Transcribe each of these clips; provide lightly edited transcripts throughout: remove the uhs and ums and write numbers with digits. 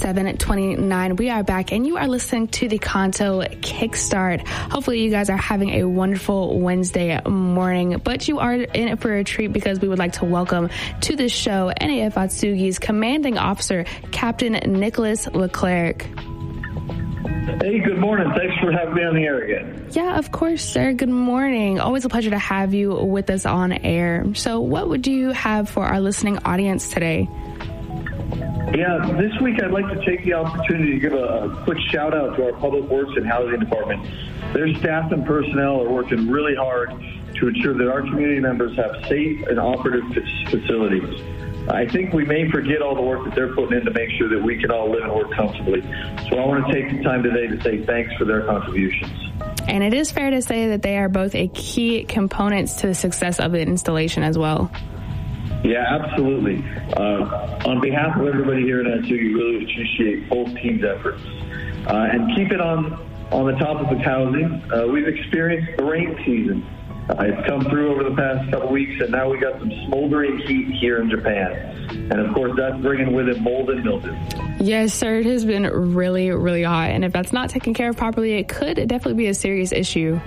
7:29. We are back, and you are listening to the Kanto Kickstart. Hopefully, you guys are having a wonderful Wednesday morning, but you are in it for a treat because we would like to welcome to the show NAF Atsugi's commanding officer, Captain Nicholas Leclerc. Hey, good morning. Thanks for having me on the air again. Yeah, of course, sir. Good morning. Always a pleasure to have you with us on air. So what would you have for our listening audience today? Yeah, this week I'd like to take the opportunity to give a quick shout out to our Public Works and Housing Department. Their staff and personnel are working really hard to ensure that our community members have safe and operative facilities. I think we may forget all the work that they're putting in to make sure that we can all live and work comfortably. So I want to take the time today to say thanks for their contributions. And it is fair to say that they are both a key components to the success of the installation as well. Yeah, absolutely. On behalf of everybody here in Atsugi, really appreciate both teams' efforts. And keep it on the topic of housing. We've experienced the rain season. It's come through over the past couple weeks, and now we got some smoldering heat here in Japan. And, of course, that's bringing with it mold and mildew. Yes, sir. It has been really, really hot. And if that's not taken care of properly, it could definitely be a serious issue.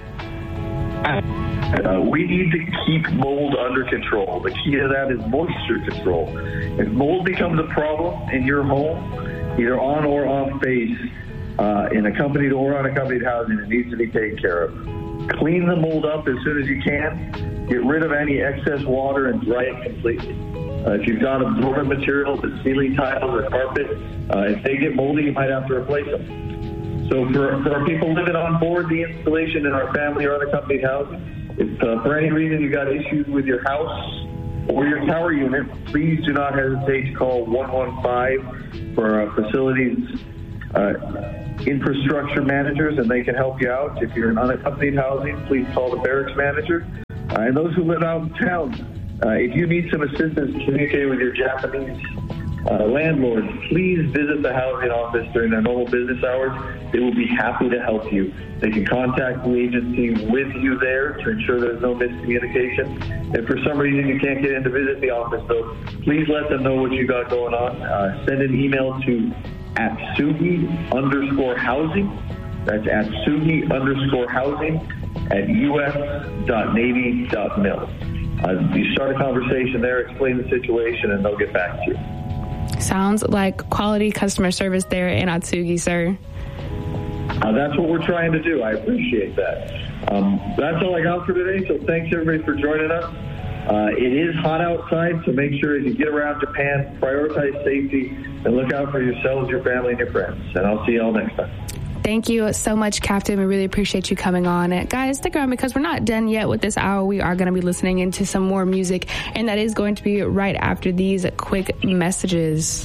We need to keep mold under control. The key to that is moisture control. If mold becomes a problem in your home, either on or off base, in accompanied or unaccompanied housing, it needs to be taken care of. Clean the mold up as soon as you can. Get rid of any excess water and dry it completely. If you've got absorbent materials, the ceiling tiles or carpet, if they get moldy, you might have to replace them. So for our people living on board the installation in our family or unaccompanied housing, if for any reason you've got issues with your house or your tower unit, please do not hesitate to call 115 for our facilities infrastructure managers, and they can help you out. If you're in unaccompanied housing, please call the barracks manager. And those who live out in town, if you need some assistance communicating with your Japanese landlord, please visit the housing office during their normal business hours. They will be happy to help you. They can contact the agency with you there to ensure there's no miscommunication. If for some reason you can't get in to visit the office, though, please let them know what you got going on. Send an email to Atsugi_housing. That's Atsugi_housing at us.navy.mil. You start a conversation there, explain the situation, and they'll get back to you. Sounds like quality customer service there in Atsugi, sir. That's what we're trying to do. I appreciate that. That's all I got for today, so thanks everybody for joining us. It is hot outside, so make sure as you get around Japan, prioritize safety and look out for yourselves, your family, and your friends. And I'll see you all next time. Thank you so much, Captain. We really appreciate you coming on. Guys, stick around because we're not done yet with this hour. We are going to be listening into some more music, and that is going to be right after these quick messages.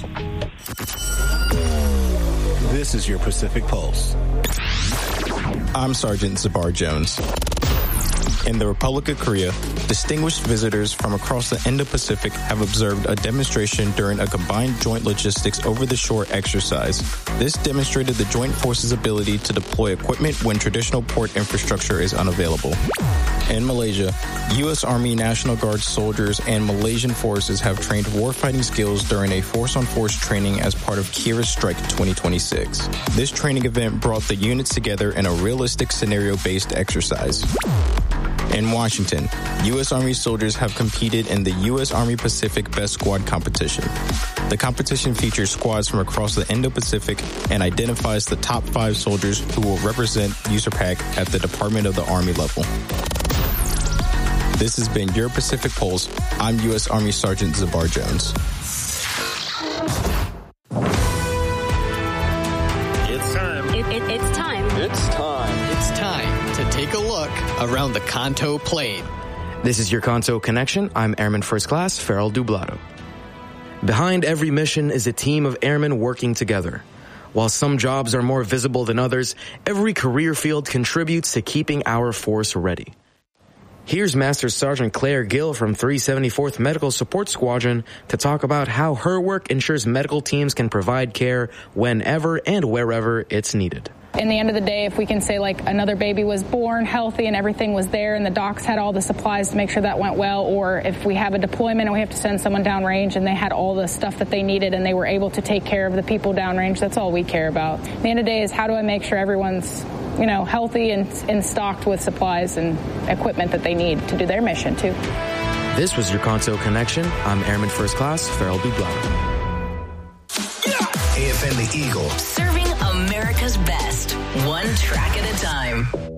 This is your Pacific Pulse. I'm Sergeant Zabar Jones. In the Republic of Korea, distinguished visitors from across the Indo-Pacific have observed a demonstration during a combined joint logistics over-the-shore exercise. This demonstrated the joint forces' ability to deploy equipment when traditional port infrastructure is unavailable. In Malaysia, U.S. Army National Guard soldiers and Malaysian forces have trained warfighting skills during a force-on-force training as part of Kira Strike 2026. This training event brought the units together in a realistic scenario-based exercise. In Washington, U.S. Army soldiers have competed in the U.S. Army Pacific Best Squad competition. The competition features squads from across the Indo-Pacific and identifies the top 5 soldiers who will represent USAPAC at the Department of the Army level. This has been your Pacific Pulse. I'm U.S. Army Sergeant Zabar Jones. It's time. It's time. It's time. It's time to take a look around the Kanto Plain. This is your Kanto Connection. I'm Airman First Class Farrell Dublado. Behind every mission is a team of airmen working together. While some jobs are more visible than others, every career field contributes to keeping our force ready. Here's Master Sergeant Claire Gill from 374th Medical Support Squadron to talk about how her work ensures medical teams can provide care whenever and wherever it's needed. In the end of the day, if we can say like another baby was born healthy and everything was there and the docs had all the supplies to make sure that went well, or if we have a deployment and we have to send someone downrange and they had all the stuff that they needed and they were able to take care of the people downrange, that's all we care about. At the end of the day is how do I make sure everyone's, healthy and stocked with supplies and equipment that they need to do their mission too. This was your Conto Connection. I'm Airman First Class Farrell Dublado. AFN The Eagle. Serving America's best, one track at a time.